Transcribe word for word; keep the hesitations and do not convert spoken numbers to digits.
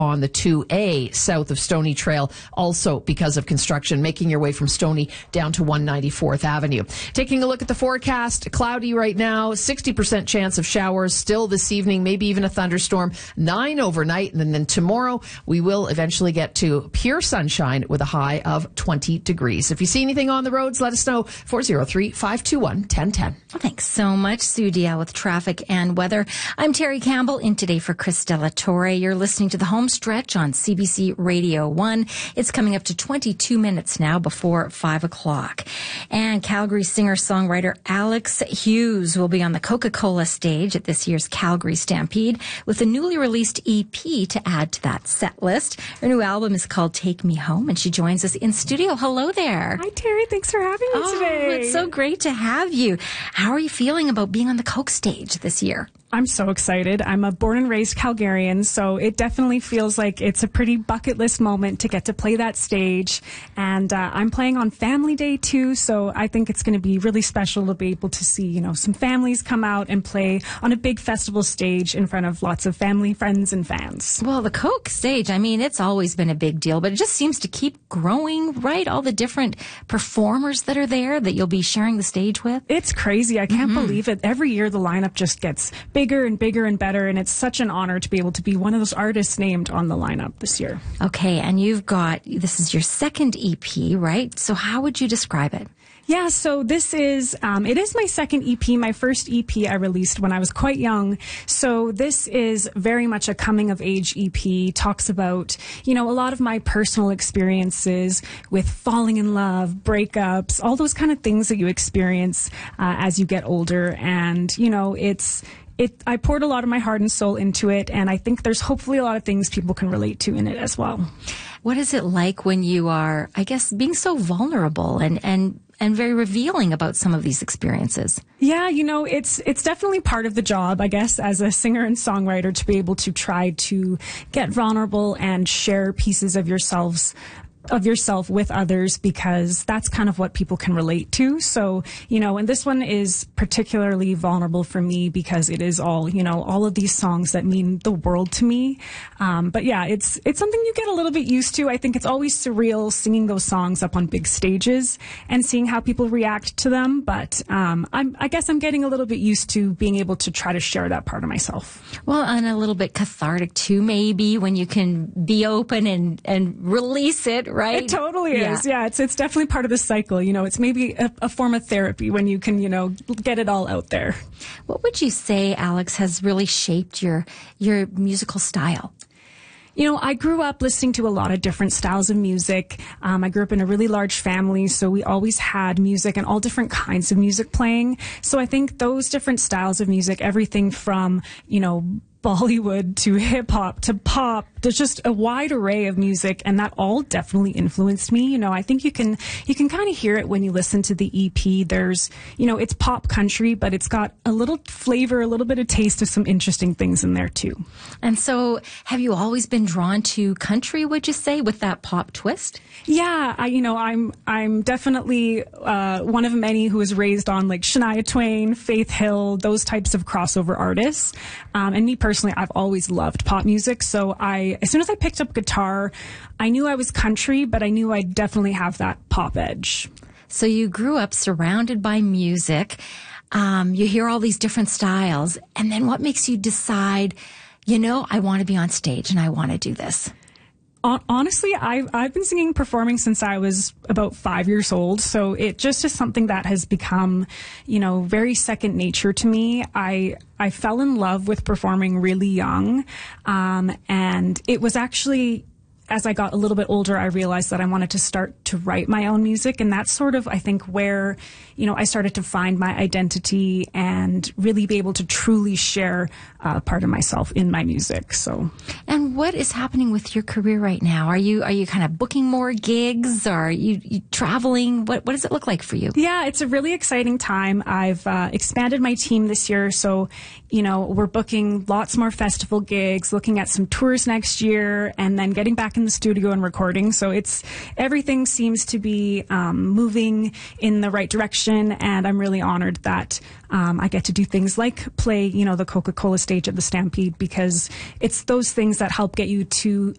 on the two A south of Stony Trail, also because of construction, making your way from Stony down to one ninety-fourth Avenue. Taking a look at the forecast, cloudy right now, sixty percent chance of showers still this evening, maybe even a thunderstorm, nine overnight, and then tomorrow we will eventually get to pure sunshine with a high of twenty degrees. If you see anything on the roads, let us know, four oh three, five two one, one oh one oh. Thanks so much, Sue Dial, with traffic and weather. I'm Terry Campbell, in today for Chris Delatore. You're listening to the home stretch on C B C Radio one. It's coming up to twenty-two minutes now before five o'clock. And Calgary singer-songwriter Alex Hughes will be on the Coca-Cola stage at this year's Calgary Stampede with a newly released E P to add to that set list. Her new album is called Take Me Home, and she joins us in studio. Hello there. Hi, Terry. Thanks for having me oh, today. It's so great to have you. How are you feeling about being on the Coke stage this year? I'm so excited. I'm a born and raised Calgarian, so it definitely feels like it's a pretty bucket list moment to get to play that stage. And uh, I'm playing on Family Day too, so I think it's going to be really special to be able to see, you know, some families come out and play on a big festival stage in front of lots of family, friends, and fans. Well, the Coke stage, I mean, it's always been a big deal, but it just seems to keep growing, right? All the different performers that are there that you'll be sharing the stage with. It's crazy. I can't Mm-hmm. believe it. Every year the lineup just gets bigger. bigger and bigger and better, and it's such an honor to be able to be one of those artists named on the lineup this year. Okay, and you've got, this is your second E P, right? So how would you describe it? Yeah, so this is, um, it is my second E P. My first E P I released when I was quite young. So this is very much a coming of age E P. Talks about, you know, a lot of my personal experiences with falling in love, breakups, all those kind of things that you experience uh, as you get older. And, you know, it's, It, I poured a lot of my heart and soul into it, and I think there's hopefully a lot of things people can relate to in it as well. What is it like when you are, I guess, being so vulnerable and, and, and very revealing about some of these experiences? Yeah, you know, it's it's definitely part of the job, I guess, as a singer and songwriter, to be able to try to get vulnerable and share pieces of yourselves of yourself with others, because that's kind of what people can relate to. So, you know, and this one is particularly vulnerable for me because it is all, you know, all of these songs that mean the world to me. Um, but yeah, it's, it's something you get a little bit used to. I think it's always surreal singing those songs up on big stages and seeing how people react to them. But, um, I'm, I guess I'm getting a little bit used to being able to try to share that part of myself. Well, and a little bit cathartic too, maybe, when you can be open and, and release it. Right? It totally is. Yeah. yeah, it's it's definitely part of the cycle. You know, it's maybe a, a form of therapy when you can, you know, get it all out there. What would you say, Alex, has really shaped your your musical style? You know, I grew up listening to a lot of different styles of music. Um, I grew up in a really large family, so we always had music and all different kinds of music playing. So I think those different styles of music, everything from, you know, Bollywood to hip hop to pop, there's just a wide array of music, and that all definitely influenced me. You know, I think you can you can kind of hear it when you listen to the E P. There's, you know, it's pop country, but it's got a little flavor, a little bit of taste of some interesting things in there too. And so, have you always been drawn to country, would you say, with that pop twist? Yeah, I, you know, I'm I'm definitely uh, one of many who was raised on like Shania Twain, Faith Hill, those types of crossover artists. Um, and me personally, I've always loved pop music. So I, as soon as I picked up guitar, I knew I was country, but I knew I'd definitely have that pop edge. So you grew up surrounded by music. Um, you hear all these different styles, and then what makes you decide, you know, I want to be on stage and I want to do this? Honestly, I've, I've been singing, performing since I was about five years old. So it just is something that has become, you know, very second nature to me. I, I fell in love with performing really young. Um, and it was actually, as I got a little bit older, I realized that I wanted to start to write my own music. And that's sort of, I think, where, you know, I started to find my identity and really be able to truly share uh, part of myself in my music. So, and what is happening with your career right now? Are you are you kind of booking more gigs? Or are you, you traveling? What what does it look like for you? Yeah, it's a really exciting time. I've uh, expanded my team this year, so you know we're booking lots more festival gigs, looking at some tours next year, and then getting back in the studio and recording. So it's everything seems to be um, moving in the right direction, and I'm really honored that um, I get to do things like play, you know, the Coca-Cola stage at the Stampede, because it's those things that help get you to